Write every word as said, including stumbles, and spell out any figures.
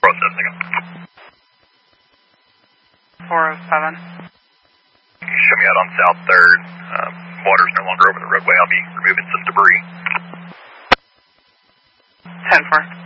Processing. four oh seven. Show me out on South third. Um, water's no longer over the roadway. I'll be removing some debris. ten four.